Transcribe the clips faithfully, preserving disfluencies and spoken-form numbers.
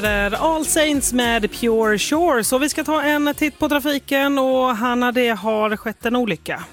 Det är All Saints med Pure Shore. Så vi ska ta en titt på trafiken och Hanna, det har skett en olycka.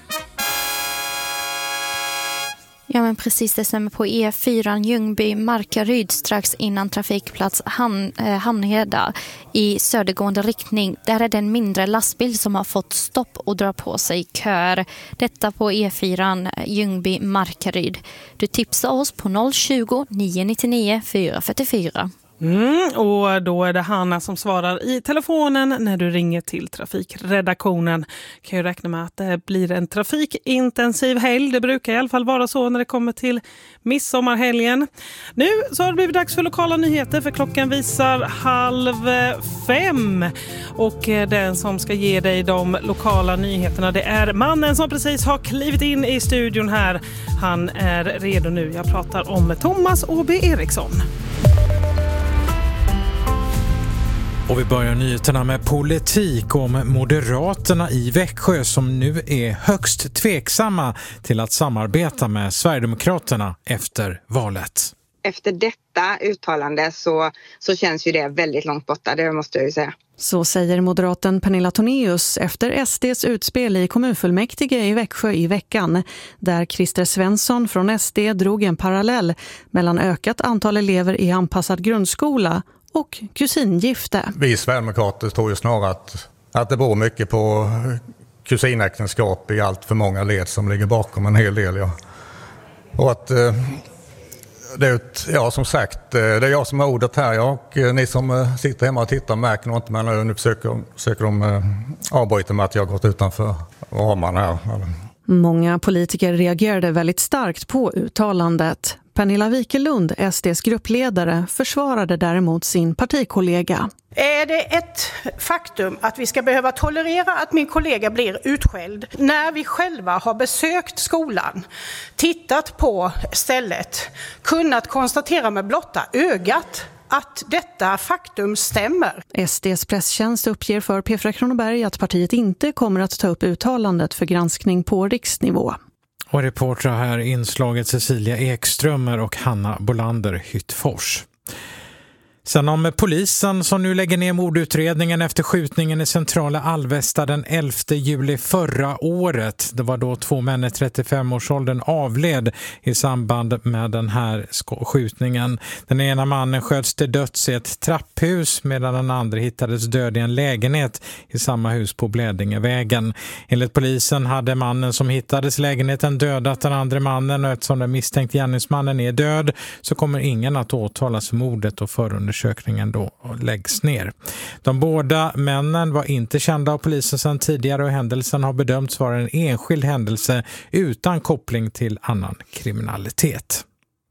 Ja, men precis, det stämmer på E fyra Ljungby Markaryd strax innan trafikplats Ham, eh, Hamnheda i södergående riktning. Där är det en mindre lastbil som har fått stopp och drar på sig kör. Detta på E fyra Ljungby Markaryd. Du tipsar oss på noll tjugo, nio nittionio, fyra fyrtiofyra. Mm, och då är det Hanna som svarar i telefonen när du ringer till trafikredaktionen. Kan ju räkna med att det blir en trafikintensiv helg. Det brukar i alla fall vara så när det kommer till midsommarhelgen. Nu så har det blivit dags för lokala nyheter, för klockan visar halv fem. Och den som ska ge dig de lokala nyheterna, det är mannen som precis har klivit in i studion här. Han är redo nu. Jag pratar om Thomas Åby Eriksson. Och vi börjar nyheterna med politik om Moderaterna i Växjö som nu är högst tveksamma till att samarbeta med Sverigedemokraterna efter valet. Efter detta uttalande så, så känns ju det väldigt långt borta, det måste jag ju säga. Så säger moderaten Pernilla Tornéus efter S D:s utspel i kommunfullmäktige i Växjö i veckan, där Christer Svensson från S D drog en parallell mellan ökat antal elever i anpassad grundskola och kusingifte. Vi Sverigedemokrater tror ju snarare att, att det beror mycket på kusinäktenskap i allt för många led som ligger bakom en hel del. Ja. Och att eh, det är ett, ja, som sagt, det är jag som har ordet här. Ja, och ni som sitter hemma och tittar märker nog inte, men nu försöker, försöker de eh, avbryta med att jag har gått utanför ramarna här. Många politiker reagerade väldigt starkt på uttalandet. Pernilla Wikelund, S D:s gruppledare, försvarade däremot sin partikollega. Är det ett faktum att vi ska behöva tolerera att min kollega blir utskälld när vi själva har besökt skolan, tittat på stället, kunnat konstatera med blotta ögat att detta faktum stämmer? S D:s presstjänst uppger för P fyra Kronoberg att partiet inte kommer att ta upp uttalandet för granskning på riksnivå. Och reportrar här inslaget Cecilia Ekströmer och Hanna Bolander Hyttfors. Sen om polisen som nu lägger ner mordutredningen efter skjutningen i centrala Alvesta den elfte juli förra året. Det var då två män i trettiofem-årsåldern avled i samband med den här skjutningen. Den ena mannen sköts till döds i ett trapphus medan den andra hittades död i en lägenhet i samma hus på Blädingevägen. Enligt polisen hade mannen som hittades i lägenheten dödat den andra mannen, och eftersom den misstänkte gärningsmannen är död så kommer ingen att åtalas för mordet och förundersökningen då läggs ner. De båda männen var inte kända av polisen sedan tidigare och händelsen har bedömts vara en enskild händelse utan koppling till annan kriminalitet.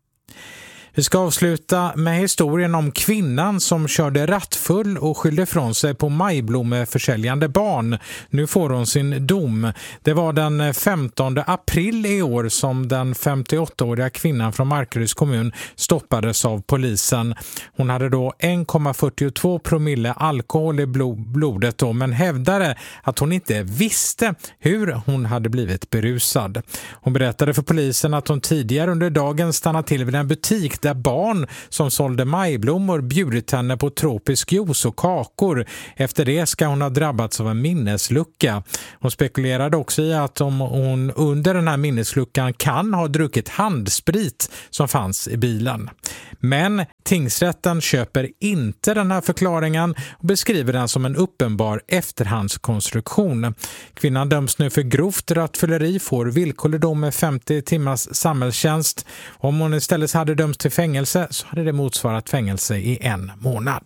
Vi ska avsluta med historien om kvinnan som körde rattfull och skyllde från sig på majblommeförsäljande barn. Nu får hon sin dom. Det var den femtonde april i år som den femtioåttaåriga kvinnan från Markaryds kommun stoppades av polisen. Hon hade då en komma fyrtiotvå promille alkohol i blodet då, men hävdade att hon inte visste hur hon hade blivit berusad. Hon berättade för polisen att hon tidigare under dagen stannat till vid en butik där barn som sålde majblommor bjudit henne på tropisk juice och kakor. Efter det ska hon ha drabbats av en minneslucka. Hon spekulerade också i att om hon under den här minnesluckan kan ha druckit handsprit som fanns i bilen. Men tingsrätten köper inte den här förklaringen och beskriver den som en uppenbar efterhandskonstruktion. Kvinnan döms nu för grovt rattfylleri, får villkorlig dom med femtio timmars samhällstjänst. Om hon istället hade dömts till fängelse så hade det motsvarat fängelse i en månad.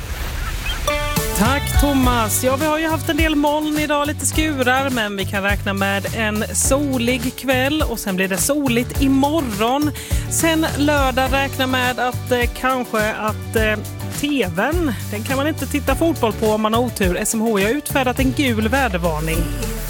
Tack Thomas. Ja, vi har ju haft en del moln idag, lite skurar, men vi kan räkna med en solig kväll och sen blir det soligt imorgon. Sen lördag räkna med att eh, kanske att eh, tvn, den kan man inte titta fotboll på om man har otur. S M H har utfärdat en gul vädervarning.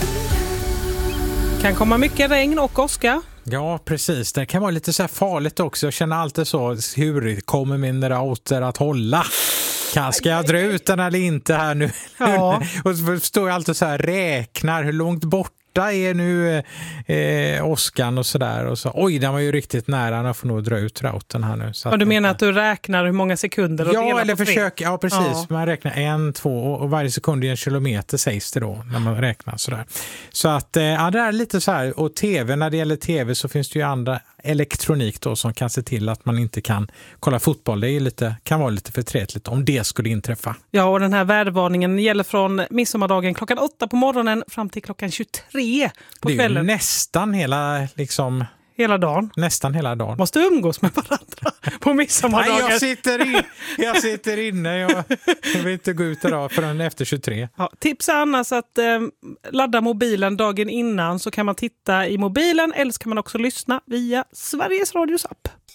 Kan komma mycket regn och åska. Ja, precis. Det kan vara lite så här farligt också. Jag känner alltid så, hur kommer min router att hålla? Ska jag dra ut den eller inte här nu? Ja. Och så står jag alltid så här räknar hur långt bort borta är nu eh, Oskan och sådär. Och så, oj, den var ju riktigt nära. Jag får nog dra ut routern här nu. Så och du att, menar att du räknar hur många sekunder och ja, delar eller på tre? försök, ja, precis. Ja. Man räknar en, två och varje sekund är en kilometer sägs det då när man räknar sådär. Så att, ja, det är lite så här. Och tv, när det gäller tv så finns det ju andra elektronik då som kan se till att man inte kan kolla fotboll. Det är lite, kan vara lite förträtligt om det skulle inträffa. Ja, och den här vädervarningen gäller från midsommardagen klockan åtta på morgonen fram till klockan tjugotre på kvällen. Det är ju nästan hela liksom... Hela dagen. Nästan hela dagen. Måste umgås med varandra på midsommardagen. Nej, jag sitter, in, jag sitter inne. Jag, jag vill inte gå ut idag förrän efter tjugotre. Ja, tips är annars att eh, ladda mobilen dagen innan så kan man titta i mobilen eller så kan man också lyssna via Sveriges Radios app.